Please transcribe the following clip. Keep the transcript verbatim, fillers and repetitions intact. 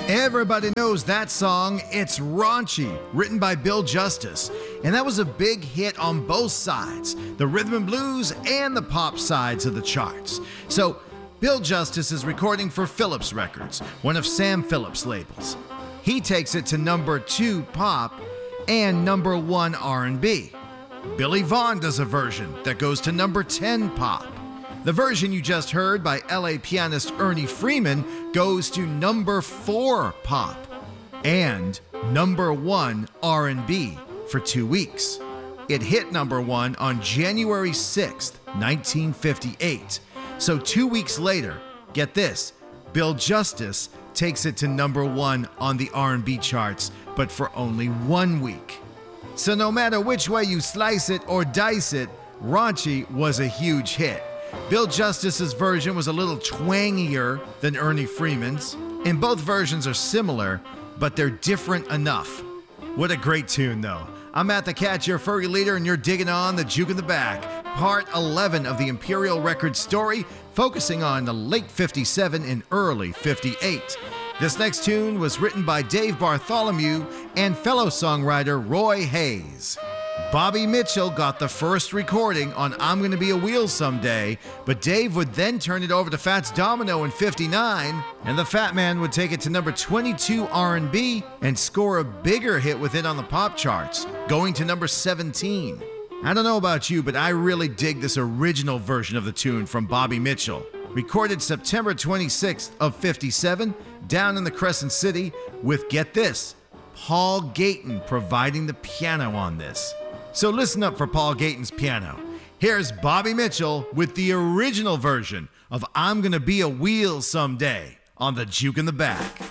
Everybody knows that song. It's Raunchy, written by Bill Justice. And that was a big hit on both sides, the rhythm and blues and the pop sides of the charts. So Bill Justice is recording for Phillips Records, one of Sam Phillips' labels. He takes it to number two pop and number one R and B. Billy Vaughn does a version that goes to number ten pop. The version you just heard by L A pianist Ernie Freeman goes to number four pop and number one R and B for two weeks. It hit number one on January sixth, nineteen fifty-eight. So two weeks later, get this, Bill Justice takes it to number one on the R and B charts, but for only one week. So no matter which way you slice it or dice it, Raunchy was a huge hit. Bill Justice's version was a little twangier than Ernie Freeman's, and both versions are similar, but they're different enough. What a great tune, though. I'm Matt the Cat, your furry leader, and you're digging on the Juke in the Back, part eleven of the Imperial Records story, focusing on the late fifty-seven and early fifty-eight. This next tune was written by Dave Bartholomew and fellow songwriter Roy Hayes. Bobby Mitchell got the first recording on I'm Gonna Be a Wheel Someday, but Dave would then turn it over to Fats Domino in fifty-nine, and the Fat Man would take it to number twenty-two R and B and score a bigger hit with it on the pop charts, going to number seventeen. I don't know about you, but I really dig this original version of the tune from Bobby Mitchell. Recorded September twenty-sixth of fifty-seven, down in the Crescent City, with, get this, Paul Gayton providing the piano on this. So listen up for Paul Gayton's piano. Here's Bobby Mitchell with the original version of I'm Gonna Be a Wheel Someday on the Juke in the Back.